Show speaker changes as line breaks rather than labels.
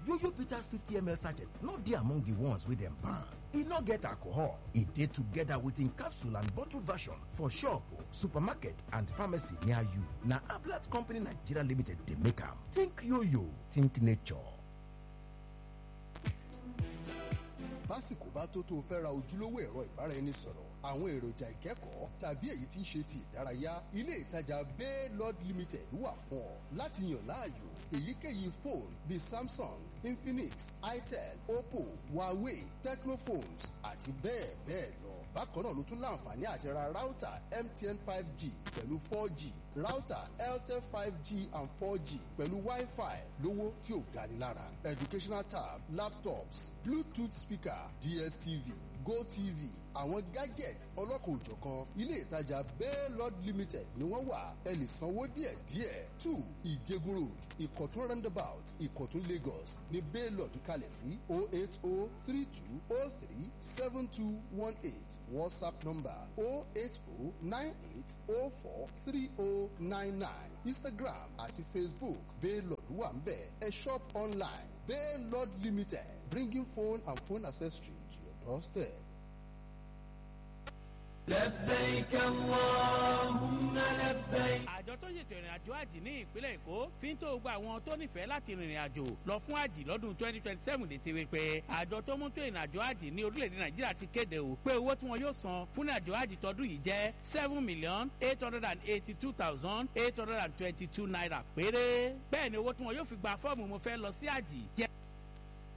Yoyo Peters 50ml sachet no dey among the ones wey dem ban. E no get alcohol. E dey together with im capsule and bottle version for shop, supermarket and pharmacy near you. Na Ablat Company Nigeria Limited dey make am. Think Yoyo, think nature.
Básìkò bá tó fẹ́ ra ojúlówó ẹ̀rọ ìbáraẹnisọ̀rọ̀, àwọn èròjà ìkẹ́kọ̀ọ́ tàbí èyí tí ń ṣe ti ìdárayá, ilé ìtajà Baylord Limited wà fún ọ láti yàn láàyò. Èyíkéyìí fóònù bíi Samsung, Infinix, Itel, Oppo, Huawei, Tecnophones àti bẹ́ẹ̀ bẹ́ẹ̀ lọ. Bákan náà ló tún láǹfààní àti ra ráútà MTN 5G pẹ̀lú 4G, ráútà Airtel 5G and 4G pẹ̀lú Wi-Fi lówó tí ò gani lára. Educational tab, laptops, Bluetooth speaker, DSTV, GoTV, àwọn gadgets ọlọ́kan-ò-jọ̀kan ilé ìtajà Baylord Limited ni wọ́n wà. Ẹ lè sanwó díẹ̀díẹ̀. 2 Ìjẹ̀gùn Road, Ìkọ̀tún roundabout, Ìkọ̀tún Lagos ní Baylord kalẹ̀ sí 08032037218. WhatsApp number 08098043099. Instagram àti Facebook Baylord wà ń bẹ̀. Ẹ shop online Baylord Limited, bringing phone and phone accessory to your doorstep.
لبيك اللهم لبيك.
àjọ tó ṣètò ìrìn àjò àjì ní ìpínlẹ̀ Èkó fi ń tó gba àwọn tó nífẹ̀ẹ́ láti rìnrìn àjò lọ fún àjì lọ́dún 2027 létí wípé àjọ tó mú tó ìrìn àjò àjì ní orílẹ̀-èdè Nàìjíríà ti kéde o pé owó tí wọn yóò san fún àjò àjì tọdún yìí jẹ́ 7,882,822 naira péré. bẹ́ẹ̀ ni owó tí wọn yóò fi gba fọ́ọ̀mù mo fẹ́ lọ sí àjì jẹ́